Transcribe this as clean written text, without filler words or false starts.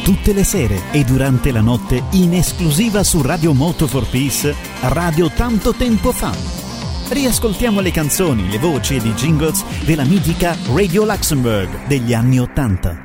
tutte le sere e durante la notte in esclusiva su Radio Moto for Peace, Radio Tanto Tempo Fa. Riascoltiamo le canzoni, le voci ed i jingles della mitica Radio Luxembourg degli anni '80.